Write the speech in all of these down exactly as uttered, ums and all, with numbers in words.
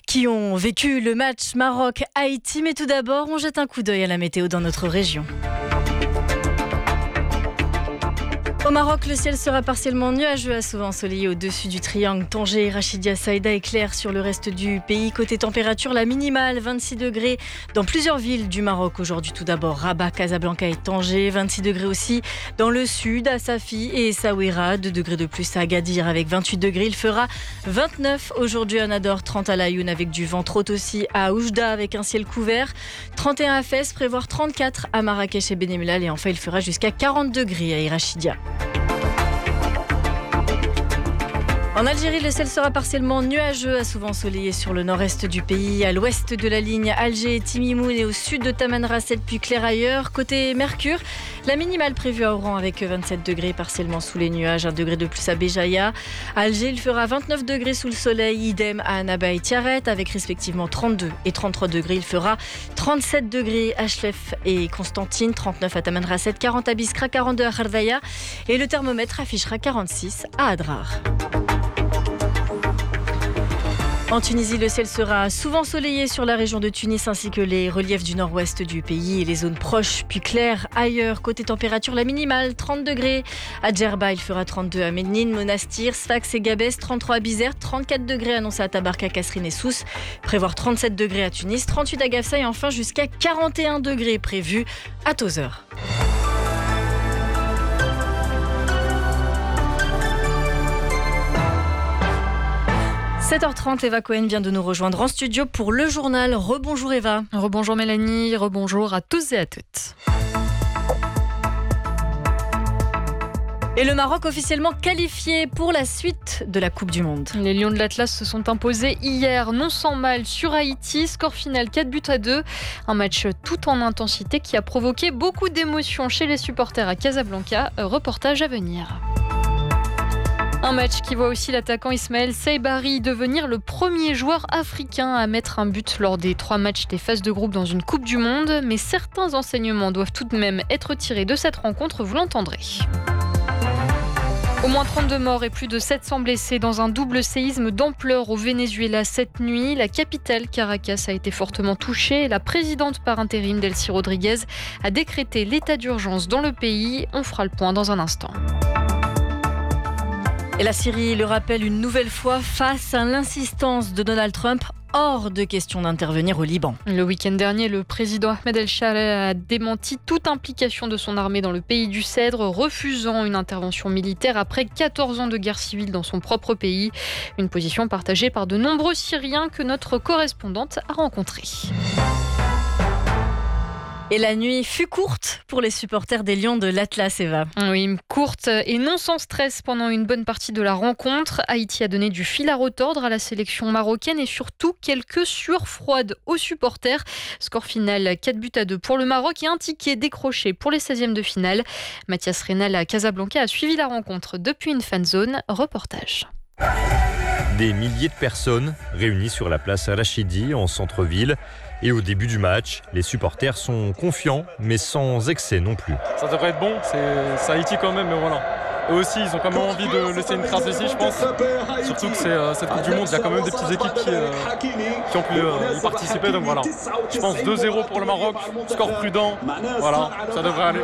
qui ont vécu le match Maroc-Haïti. Mais tout d'abord, on jette un coup d'œil à la météo dans notre région. Au Maroc, le ciel sera partiellement nuageux à souvent ensoleillé au-dessus du triangle Tanger, Rachidia, Saïda et clair sur le reste du pays. Côté température, la minimale, vingt-six degrés dans plusieurs villes du Maroc. Aujourd'hui, tout d'abord, Rabat, Casablanca et Tanger. vingt-six degrés aussi dans le sud, à Safi et Essaouira. deux degrés de plus à Agadir avec vingt-huit degrés. Il fera vingt-neuf aujourd'hui à Nador, trente à Laayoune avec du vent. Trot aussi à Oujda avec un ciel couvert. trente et un à Fès, prévoir trente-quatre à Marrakech et Ben Mellal. Et enfin, il fera jusqu'à quarante degrés à Irachidia. En Algérie, le ciel sera partiellement nuageux, à souvent ensoleillé sur le nord-est du pays, à l'ouest de la ligne Alger-Timimoun et au sud de Tamanrasset, puis clair ailleurs. Côté Mercure, la minimale prévue à Oran avec vingt-sept degrés partiellement sous les nuages, un degré de plus à Béjaïa. À Alger, il fera vingt-neuf degrés sous le soleil, idem à Annaba et Tiaret avec respectivement trente-deux et trente-trois degrés. Il fera trente-sept degrés à Chlef et Constantine, trente-neuf à Tamanrasset, quarante à Biskra, quarante-deux à Khardaya et le thermomètre affichera quarante-six à Adrar. En Tunisie, le ciel sera souvent ensoleillé sur la région de Tunis ainsi que les reliefs du nord-ouest du pays et les zones proches puis claires ailleurs. Côté température, la minimale, trente degrés. À Djerba, il fera trente-deux à Ménine, Monastir, Sfax et Gabès, trente-trois à Bizerte, trente-quatre degrés annoncés à Tabarka, Kasserine et Sousse. Prévoir trente-sept degrés à Tunis, trente-huit à Gafsa et enfin jusqu'à quarante et un degrés prévus à Tozeur. sept heures trente, Eva Cohen vient de nous rejoindre en studio pour le journal. Rebonjour Eva. Rebonjour Mélanie, rebonjour à tous et à toutes. Et le Maroc officiellement qualifié pour la suite de la Coupe du Monde. Les Lions de l'Atlas se sont imposés hier, non sans mal, sur Haïti. Score final quatre buts à deux. Un match tout en intensité qui a provoqué beaucoup d'émotions chez les supporters à Casablanca. Reportage à venir. Un match qui voit aussi l'attaquant Ismaël Saibari devenir le premier joueur africain à mettre un but lors des trois matchs des phases de groupe dans une Coupe du Monde. Mais certains enseignements doivent tout de même être tirés de cette rencontre, vous l'entendrez. Au moins trente-deux morts et plus de sept cents blessés dans un double séisme d'ampleur au Venezuela cette nuit. La capitale, Caracas, a été fortement touchée. La présidente par intérim, Delcy Rodriguez, a décrété l'état d'urgence dans le pays. On fera le point dans un instant. Et la Syrie le rappelle une nouvelle fois face à l'insistance de Donald Trump. Hors de question d'intervenir au Liban. Le week-end dernier, le président Ahmed El-Sharaa a démenti toute implication de son armée dans le pays du Cèdre, refusant une intervention militaire après quatorze ans de guerre civile dans son propre pays. Une position partagée par de nombreux Syriens que notre correspondante a rencontrés. Et la nuit fut courte pour les supporters des Lions de l'Atlas, Eva. Oui, courte et non sans stress pendant une bonne partie de la rencontre. Haïti a donné du fil à retordre à la sélection marocaine et surtout quelques sueurs froides aux supporters. Score final quatre buts à deux pour le Maroc et un ticket décroché pour les seizièmes de finale. Mathias Reynal à Casablanca a suivi la rencontre depuis une fanzone. Reportage. Des milliers de personnes réunies sur la place Rachidi en centre-ville. Et au début du match, les supporters sont confiants, mais sans excès non plus. Ça devrait être bon, c'est, c'est Haïti quand même, mais voilà. Eux aussi, ils ont quand même envie de laisser une trace ici, je pense. Surtout que c'est euh, cette Coupe du Monde, il y a quand même des petites équipes qui, euh, qui ont pu euh, y participer. Donc voilà, je pense deux zéro pour le Maroc, score prudent, voilà, ça devrait aller.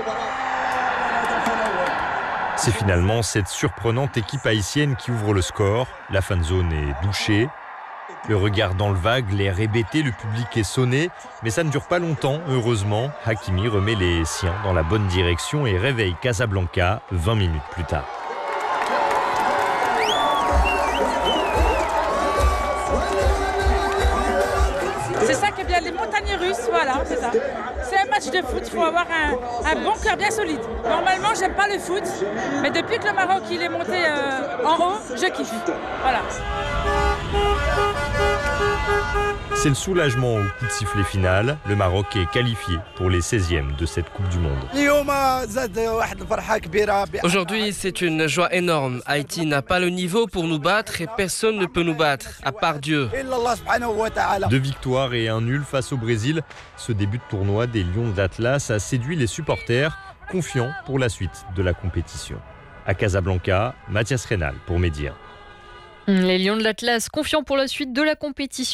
C'est finalement cette surprenante équipe haïtienne qui ouvre le score. La fanzone est douchée. Le regard dans le vague, l'air hébété, le public est sonné. Mais ça ne dure pas longtemps, heureusement. Hakimi remet les siens dans la bonne direction et réveille Casablanca vingt minutes plus tard. C'est ça qui est bien, les montagnes russes, voilà, c'est ça. C'est un match de foot, il faut avoir un, un bon cœur bien solide. Normalement, j'aime pas le foot, mais depuis que le Maroc il est monté euh, en haut, je kiffe. Voilà. C'est le soulagement au coup de sifflet final. Le Maroc est qualifié pour les seizièmes de cette Coupe du Monde. Aujourd'hui, c'est une joie énorme. Haïti n'a pas le niveau pour nous battre et personne ne peut nous battre, à part Dieu. Deux victoires et un nul face au Brésil. Ce début de tournoi des Lions de l'Atlas a séduit les supporters, confiants pour la suite de la compétition. À Casablanca, Mathias Reynal pour Média. Les Lions de l'Atlas, confiants pour la suite de la compétition.